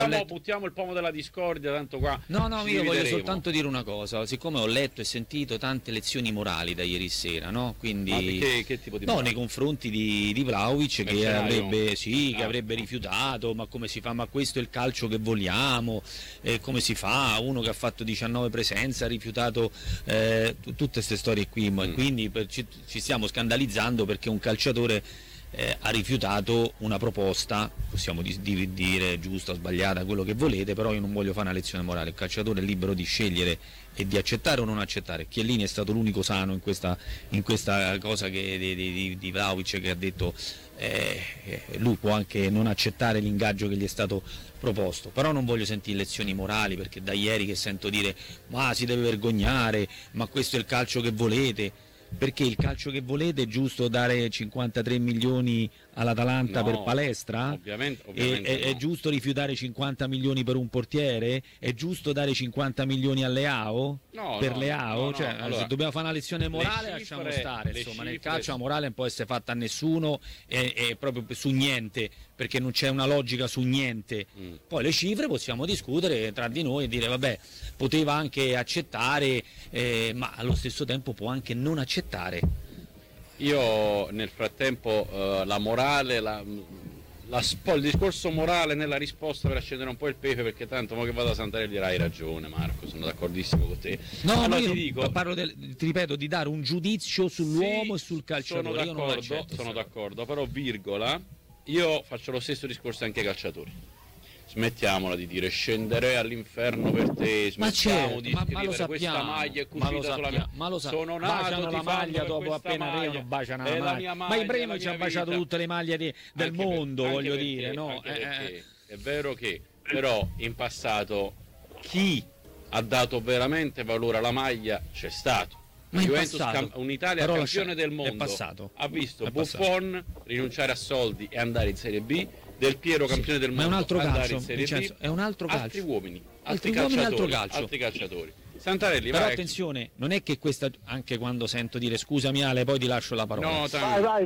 Buttiamo il pomo della discordia, tanto qua. No, io voglio soltanto dire una cosa, siccome ho letto e sentito tante lezioni morali da ieri sera, no? Quindi che tipo di no, nei confronti di Vlahovic che avrebbe rifiutato, ma come si fa? Ma questo è il calcio che vogliamo, come si fa? Uno che ha fatto 19 presenze ha rifiutato tutte queste storie qui, quindi ci stiamo scandalizzando perché un calciatore ha rifiutato una proposta, possiamo dire giusta o sbagliata, quello che volete, però io non voglio fare una lezione morale. Il calciatore è libero di scegliere e di accettare o non accettare. Chiellini è stato l'unico sano in questa cosa di Vlahovic, che ha detto lui può anche non accettare l'ingaggio che gli è stato proposto, però non voglio sentire lezioni morali, perché da ieri che sento dire ma si deve vergognare, ma questo è il calcio che volete. Perché il calcio che volete è giusto dare 53 milioni all'Atalanta per palestra? Ovviamente è giusto rifiutare 50 milioni per un portiere? È giusto dare 50 milioni alle AO? Leao? Allora, se dobbiamo fare una lezione morale lasciamo stare, insomma, nel calcio la morale non può essere fatta a nessuno e proprio su niente, perché non c'è una logica su niente. Poi le cifre possiamo discutere tra di noi e dire vabbè, poteva anche accettare, ma allo stesso tempo può anche non accettare. Io nel frattempo la morale, il discorso morale nella risposta, per accendere un po' il pepe, perché tanto mo che vado a Santarelli hai ragione Marco, sono d'accordissimo con te. No, allora, ti ripeto, di dare un giudizio sull'uomo e sul calciatore. Sono d'accordo, però virgola, io faccio lo stesso discorso anche ai calciatori. Smettiamola di dire scenderei all'inferno per te, smettiamo di scrivere questa maglia è cucita sulla mia. Ma lo sono nato la maglia dopo appena Reo baciano la maglia. Ma Ibrahimovic ha baciato tutte le maglie del mondo, voglio dire, no? È vero che però in passato chi ha dato veramente valore alla maglia c'è stato. Ma Juventus, un'Italia campione del mondo, ha visto Buffon rinunciare a soldi e andare in Serie B, Del Piero campione del mondo, ma è un altro calcio, Vincenzo, è un altro calcio. Altri uomini, altri calciatori. Santarelli, però attenzione, non è che questa, anche quando sento dire scusami Ale, poi ti lascio la parola. No, vai,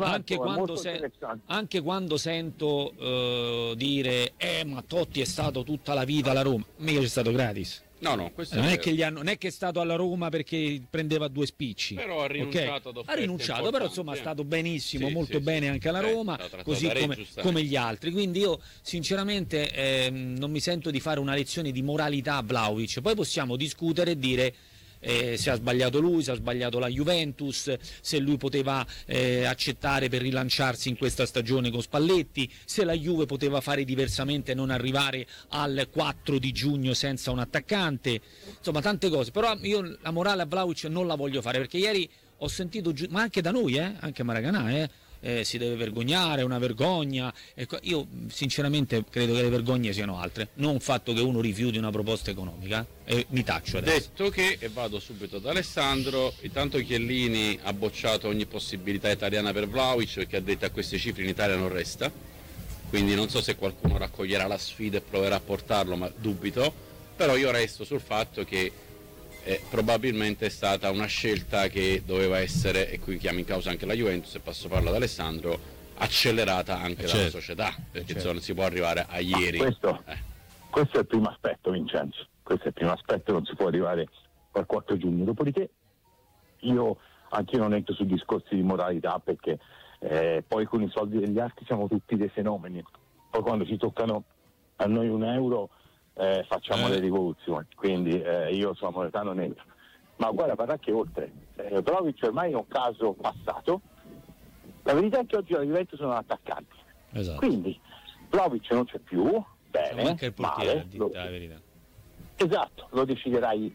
anche quando sento dire ma Totti è stato tutta la vita alla Roma, mica c'è stato gratis. No, questo non è che non è che è stato alla Roma perché prendeva 2 spicci. Però ha rinunciato ad offerte importanti, però insomma è stato benissimo, molto bene anche alla Roma, così come gli altri. Quindi io sinceramente non mi sento di fare una lezione di moralità a Vlahovic. Poi possiamo discutere e dire se ha sbagliato lui, se ha sbagliato la Juventus, se lui poteva accettare per rilanciarsi in questa stagione con Spalletti, se la Juve poteva fare diversamente e non arrivare al 4 di giugno senza un attaccante, insomma tante cose. Però io la morale a Vlahovic non la voglio fare, perché ieri ho sentito, ma anche da noi, anche a Maracanã, si deve vergognare, è una vergogna. Io sinceramente credo che le vergogne siano altre, non il fatto che uno rifiuti una proposta economica. Mi taccio adesso. Detto che, e vado subito ad Alessandro, intanto Chiellini ha bocciato ogni possibilità italiana per Vlahovic, perché ha detto a queste cifre in Italia non resta, quindi non so se qualcuno raccoglierà la sfida e proverà a portarlo, ma dubito. Però io resto sul fatto che probabilmente è stata una scelta che doveva essere, e qui chiamo in causa anche la Juventus e passo parlo ad Alessandro, accelerata anche dalla società, perché insomma non si può arrivare a ieri. Questo è il primo aspetto, Vincenzo, questo è il primo aspetto, non si può arrivare al 4 giugno. Dopodiché anche io non entro su discorsi di moralità, perché poi con i soldi degli altri siamo tutti dei fenomeni, poi quando ci toccano a noi €1 facciamo le rivoluzioni, quindi io sulla moneta non entro. Ma guarda, vado anche oltre. Vlahovic ormai è un caso passato. La verità è che oggi la Juventus sono attaccanti, esatto. Quindi Vlahovic non c'è più, bene, anche il portiere, male, la verità. Esatto, lo deciderai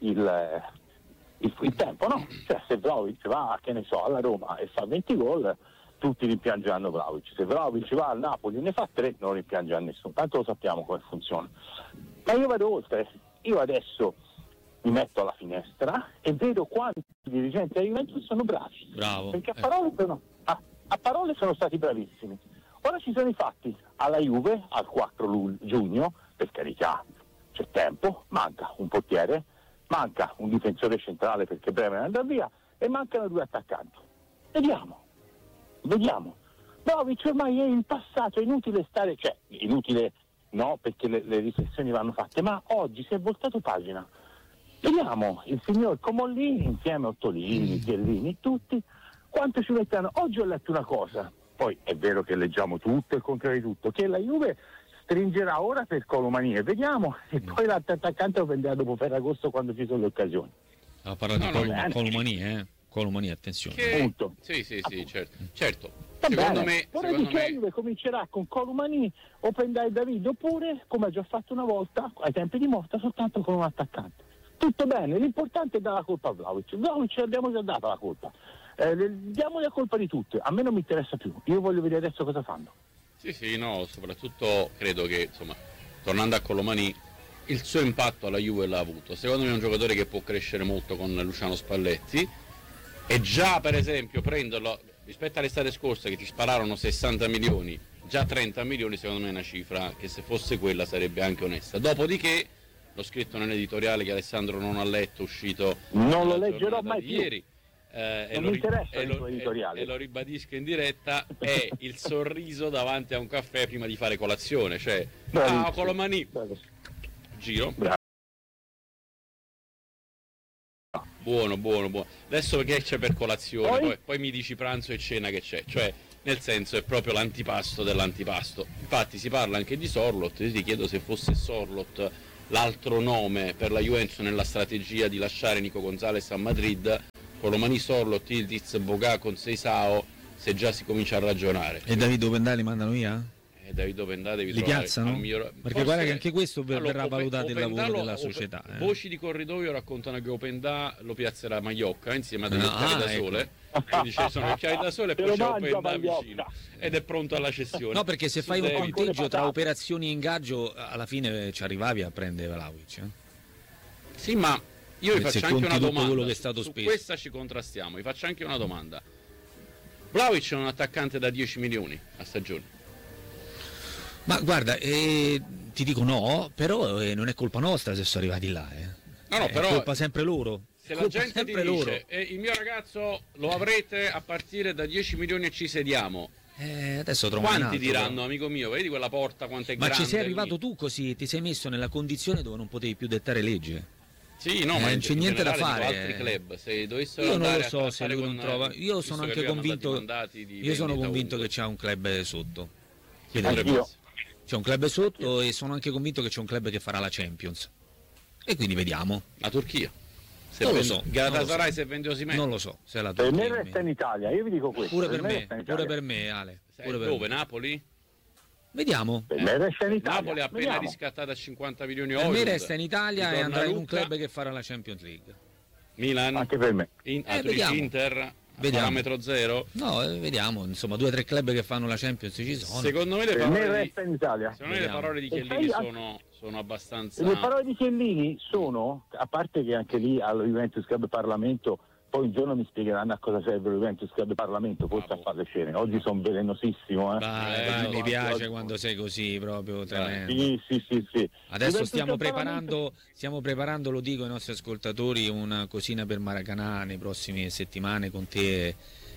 il tempo, no? Cioè, se Vlahovic va, che ne so, alla Roma e fa 20 gol, tutti rimpiangeranno Vlahovic. Se Vlahovic va al Napoli e ne fa 3, non rimpiangerà nessuno, tanto lo sappiamo come funziona. Ma io vado oltre, io adesso mi metto alla finestra e vedo quanti dirigenti della Juventus sono bravi. Bravo. Perché a parole sono stati bravissimi. Ora ci sono i fatti. Alla Juve, al 4 giugno, per carità, c'è tempo, manca un portiere, manca un difensore centrale perché Bremer andrà via e mancano 2 attaccanti. Vediamo. Vlahovic ormai è in passato, è inutile no, perché le riflessioni vanno fatte, ma oggi si è voltato pagina. Vediamo il signor Comollini insieme a Ottolini, Chiellini, tutti, quanto ci metteranno. Oggi ho letto una cosa, poi è vero che leggiamo tutto il contrario di tutto, che la Juve stringerà ora per Colomani, vediamo, e poi l'altro attaccante lo prenderà dopo Ferragosto quando ci sono le occasioni. Parla di Colomani, attenzione. Punto. Sì, certo. Va Secondo bene. me, Ora dice la Juve comincerà con Colomani o prendere David, oppure, come ha già fatto una volta, ai tempi di Motta, soltanto con un attaccante. Tutto bene, l'importante è dare la colpa a Vlahovic. Vlahovic l'abbiamo già data la colpa. Diamogli la colpa di tutto. A me non mi interessa più. Io voglio vedere adesso cosa fanno. Sì, no, soprattutto credo che, insomma, tornando a Colomani, il suo impatto alla Juve l'ha avuto. Secondo me è un giocatore che può crescere molto con Luciano Spalletti, e già per esempio prenderlo rispetto all'estate scorsa che ti spararono 60 milioni, già 30 milioni secondo me è una cifra che, se fosse quella, sarebbe anche onesta. Dopodiché, l'ho scritto nell'editoriale che Alessandro non ha letto, uscito non lo leggerò mai più. Ieri. Non mi interessa il tuo editoriale. E lo ribadisco in diretta, è il sorriso davanti a un caffè prima di fare colazione, cioè ciao Colomani, giro. Buono. Adesso che c'è per colazione, poi mi dici pranzo e cena che c'è, cioè nel senso è proprio l'antipasto dell'antipasto. Infatti si parla anche di Sorloth, io ti chiedo se fosse Sorloth l'altro nome per la Juventus nella strategia di lasciare Nico Gonzalez a Madrid. Colomani, Sorloth, Ildiz, Bogà con Seisao, se già si comincia a ragionare. E David Opendà li mandano via? David Opendà devi li piazzano? Perché forse, guarda che anche questo verrà valutato il Opendà lavoro della società. Voci di corridoio raccontano che Opendà lo piazzerà a Maiocca insieme a degli occhiali da sole. Quindi ci sono occhiali da sole e poi c'è Opendà vicino ed è pronto alla cessione. No, perché se fai un conteggio tra operazioni e ingaggio, alla fine ci arrivavi a prendere Vlahovic. Sì, ma io vi faccio anche una domanda, che è stato su speso. Questa ci contrastiamo, vi faccio anche una domanda. Vlahovic è un attaccante da 10 milioni a stagione. Ma guarda, ti dico no, però non è colpa nostra se sono arrivati là. No, però è colpa sempre loro. Se la gente ti dice il mio ragazzo lo avrete a partire da 10 milioni e ci sediamo, adesso quanti diranno, amico mio, vedi quella porta quanto è grande? Ma ci sei arrivato tu così, ti sei messo nella condizione dove non potevi più dettare legge. Sì, no, ma non c'è niente da fare. Altri club, se dovessero io andare non lo so se lui con, non trova. Io sono anche convinto. Io sono convinto che c'è un club sotto. C'è un club sotto e sono anche convinto che c'è un club che farà la Champions. E quindi vediamo. La Turchia. Non lo so. Galatasaray se vende Osimhen. Non lo so. Se la Turchia. Per me resta in Italia, io vi dico questo. Pure per me, Ale. Dove? Napoli? Vediamo. Per me resta in Italia. Napoli ha appena riscattato a 50 milioni per me resta in Italia e andrà in un club che farà la Champions League. Milan? Anche per me. Inter? Parametro zero? No, vediamo, insomma, 2 o 3 club che fanno la Champions ci sono. Secondo me le parole di Chiellini sono abbastanza. Le parole di Chiellini sono, a parte che anche lì allo Juventus Club Parlamento, poi un giorno mi spiegheranno a cosa serve lo Juventus Club Parlamento, forse a fare le scene. Oggi sono velenosissimo. Vai, mi piace quando sei così, proprio tremendo. Sì. Adesso stiamo preparando, lo dico ai nostri ascoltatori, una cosina per Maracanã nei prossime settimane con te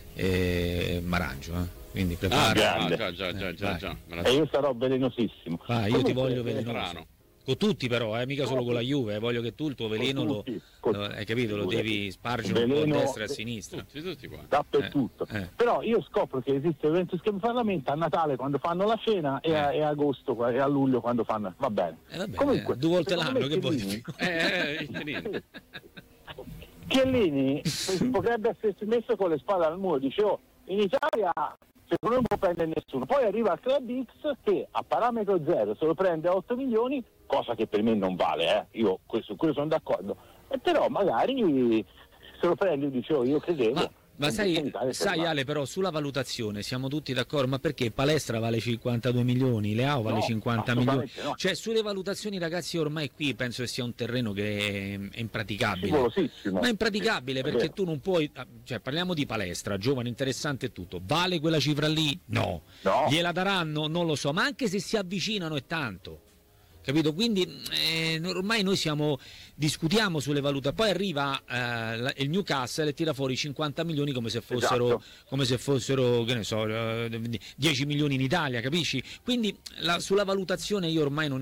e Marangio. Quindi prepara. Già. E io sarò velenosissimo. Io ti voglio velenoso. Con tutti però, mica solo con la Juve, voglio che tu il tuo veleno hai capito, lo devi spargere un po' a destra e a sinistra. Tutti qua. Dappertutto. Però io scopro che esiste il Juventus Club Parlamento a Natale quando fanno la cena e a agosto e a luglio quando fanno. Va bene. Comunque, 2 volte l'anno che vuoi? Chiellini potrebbe essersi messo con le spalle al muro, dicevo, in Italia secondo me non può prendere nessuno, poi arriva il Club X che a parametro zero se lo prende a 8 milioni, cosa che per me non vale, io su quello sono d'accordo, però magari se lo prende, dicevo, io credevo. Ma sai Ale, però sulla valutazione siamo tutti d'accordo, ma perché Palestra vale 52 milioni, Leao vale 50 milioni, cioè sulle valutazioni ragazzi ormai qui penso che sia un terreno che è impraticabile, ma è impraticabile perché tu non puoi, cioè parliamo di Palestra, giovane, interessante e tutto, vale quella cifra lì? No. Gliela daranno? Non lo so, ma anche se si avvicinano è tanto. capito? Quindi ormai noi discutiamo sulle valutazioni, poi arriva il Newcastle e tira fuori 50 milioni come se fossero che ne so, 10 milioni in Italia, capisci? Quindi sulla valutazione io ormai